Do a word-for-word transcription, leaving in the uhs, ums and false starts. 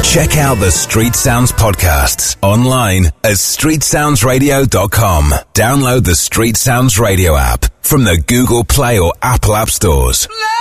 Check out the Street Sounds podcasts online at street sounds radio dot com. Download the Street Sounds Radio app from the Google Play or Apple App Stores.